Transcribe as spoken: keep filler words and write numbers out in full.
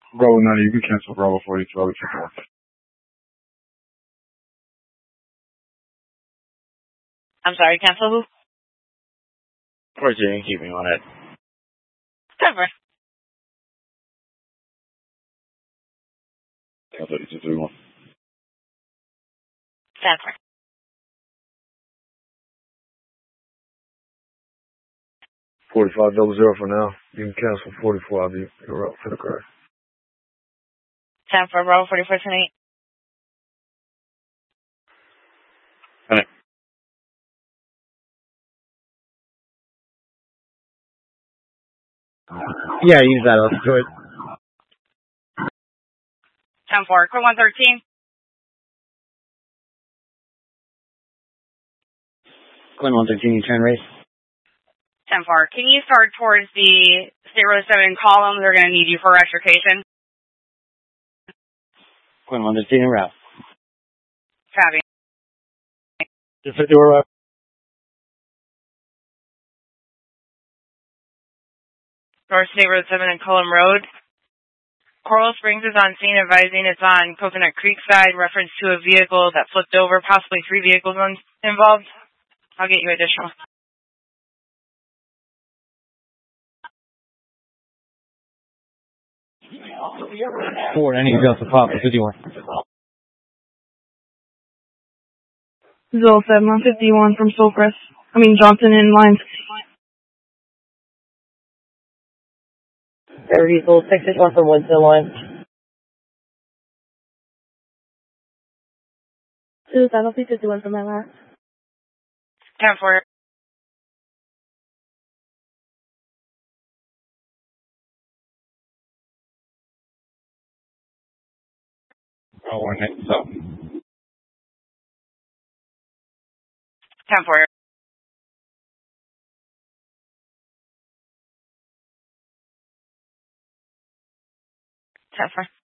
Bravo ninety, you can cancel Bravo forty-two. I'll be checking off. I'm sorry, cancel who? Of course, you didn't keep me on it. Cover. Cancel two three one. Cover. forty-five double zero for now. You can cancel forty-four. I'll be you're up for the crash. Time for Bravo forty-four tonight. Alright. Yeah, use that. Let's do it. Time for Quick one thirteen. Quinn one thirteen, you turn race. ten four. Can you start towards the zero seven column? They're going to need you for extrication. Quinn one thirteen, en route. Copy. Just hit the door up. North State Road seven and Cullum Road. Coral Springs is on scene, advising it's on Coconut Creek side, reference to a vehicle that flipped over, possibly three vehicles on, involved. I'll get you additional. Ford, I need to go to the pop. It's the door. Zero seven one fifty one from Soulcrest. I mean Johnson in line. Air Diesel six six one from Woodson line. Two Saddle fifty one from my last. ten four. Oh, one hit, so. ten four. ten four.